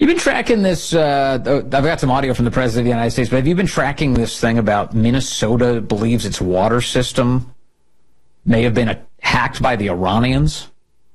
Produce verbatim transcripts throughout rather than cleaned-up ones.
You've been tracking this, uh, I've got some audio from the President of the United States, but have you been tracking this thing about Minnesota believes its water system may have been hacked by the Iranians?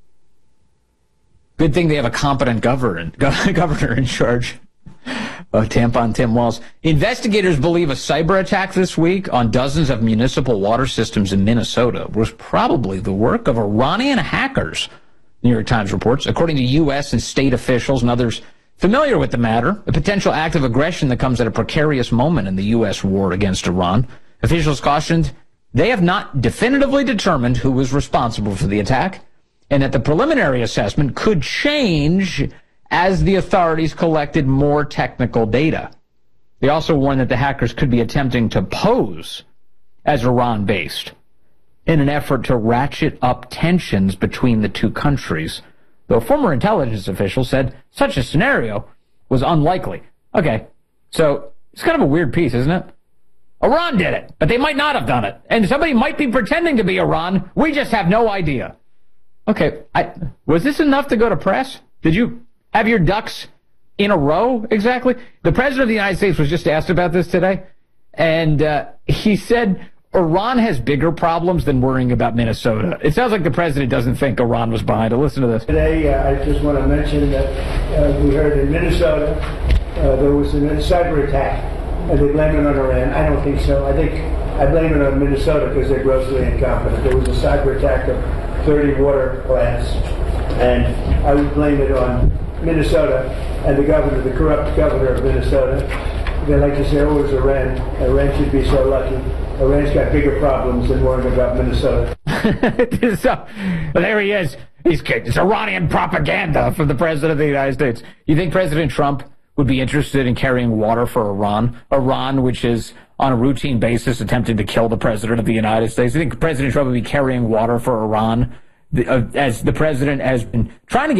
Good thing they have a competent governor, governor in charge. Uh, Tampon Tim Walz. Investigators believe a cyber attack this week on dozens of municipal water systems in Minnesota was probably the work of Iranian hackers, New York Times reports. According to U S and state officials and others familiar with the matter, a potential act of aggression that comes at a precarious moment in the U S war against Iran. Officials cautioned they have not definitively determined who was responsible for the attack, and that the preliminary assessment could change as the authorities collected more technical data. They also warned that the hackers could be attempting to pose as Iran-based in an effort to ratchet up tensions between the two countries, though a former intelligence official said such a scenario was unlikely. Okay, so it's kind of a weird piece, isn't it? Iran did it, but they might not have done it. And somebody might be pretending to be Iran. We just have no idea. Okay, I, was this enough to go to press? Did you have your ducks in a row, exactly? The President of the United States was just asked about this today, and uh, he said Iran has bigger problems than worrying about Minnesota. It sounds like the President doesn't think Iran was behind it. Listen to this. Today, uh, I just want to mention that uh, we heard in Minnesota uh, there was a cyber attack, and they blame it on Iran. I don't think so. I think I blame it on Minnesota because they're grossly incompetent. There was a cyber attack of thirty water plants, and I would blame it on Minnesota and the governor, the corrupt governor of Minnesota. They like to say, oh, it was Iran. Iran should be so lucky. Iran's got bigger problems than worrying about Minnesota. So, well, there he is. He's it's Iranian propaganda from the President of the United States. You think President Trump would be interested in carrying water for Iran? Iran, which is on a routine basis attempting to kill the President of the United States. You think President Trump would be carrying water for Iran, the, uh, as the President has been trying to get